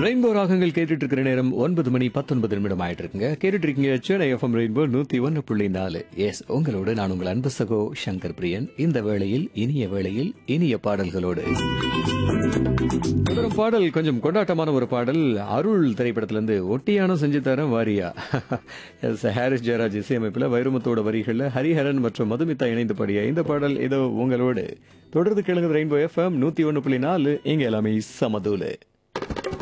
Rainbow ராகங்கள் கேட்டுட்டு இருக்கிற நேரம் 9:19 ஆயிட்டு இருக்குங்க. கேட்டுட்டு இருக்கீங்க சென்னை எஃப்எம் ரெயின்போ 101.4. எஸ், உங்களோடு நான் உங்கள் அன்பு சகோ சங்கர் பிரியன். இந்த வேளையில் இனிய பாடல்களோடு தொடரும் பாடல் கொஞ்சம் கொண்டாட்டமான ஒரு பாடல். அருள் திரைப்படத்திலிருந்து ஒட்டியானம் செஞ்சு தரேன் வாரியா. எஸ், ஹாரிஸ் ஜெயராஜ் இசையமைப்பில் வைரமுத்தோட வரிகளில் ஹரிஹரன் மற்றும் மதுமிதா இணைந்து பாடிய இந்த பாடல் இதோ உங்களோடு தொடர்ந்து கேளுங்க. ரெயின்போ எஃப்எம் 101.4 இங்க எல்லாமே சமதூலு.